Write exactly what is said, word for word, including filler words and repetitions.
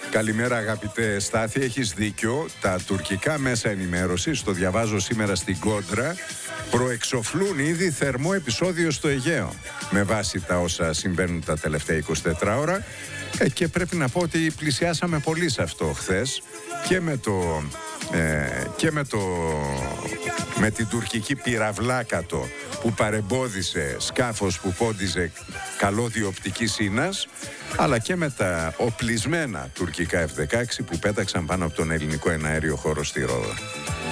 Καλημέρα αγαπητέ Στάθη, έχεις δίκιο. Τα τουρκικά μέσα ενημέρωσης, το διαβάζω σήμερα στην Κόντρα, προεξοφλούν ήδη θερμό επεισόδιο στο Αιγαίο με βάση τα όσα συμβαίνουν τα τελευταία είκοσι τέσσερις ώρα, ε, και πρέπει να πω ότι πλησιάσαμε πολύ σε αυτό χθες και με το ε, και με το με την τουρκική πυραυλάκατο που παρεμπόδισε σκάφος που πόντιζε καλώδιο οπτικής ίνας, αλλά και με τα οπλισμένα τουρκικά εφ δεκαέξι που πέταξαν πάνω από τον ελληνικό εναέριο χώρο στη Ρόδο.